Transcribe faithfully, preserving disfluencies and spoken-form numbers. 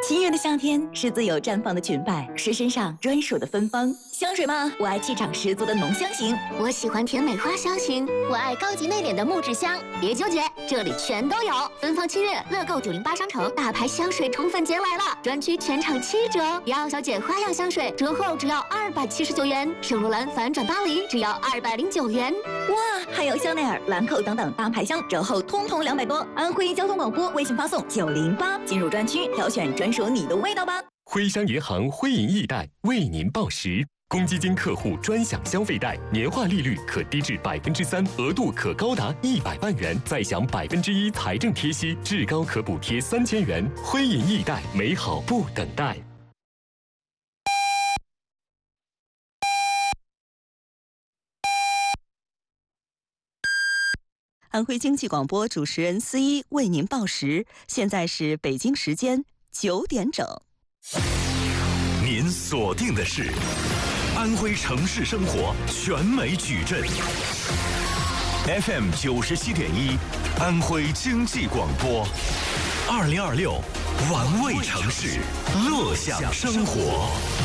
七月的夏天是自由绽放的裙摆，是身上专属的芬芳。香水嘛，我爱气场十足的浓香型， 我喜欢甜美花香型，我爱高级内敛的木质香。别纠结，这里全都有。芬芳七月，乐购九零八商城大牌香水宠粉节来了，专区全场七折。杨小姐花样香水折后只要二百七十九元，圣罗兰反转巴黎只要二百零九元。 哇，还有香奈儿、兰蔻等等大牌香折后通通两百多。安徽交通广播微信发送九零八，进入专区挑选专属你的味道吧。 徽商银行徽银易贷为您报时。公积金客户专享消费贷，年化利率可低至百分之三，额度可高达一百万元，再享百分之一财政贴息，至高可补贴三千元。徽银易贷，美好不等待。 安徽经济广播主持人思一为您报时，现在是北京时间九点整。 您锁定的是安徽城市生活全美矩阵 F M 九十七点一，安徽经济广播，二零二六玩味城市，乐享生活。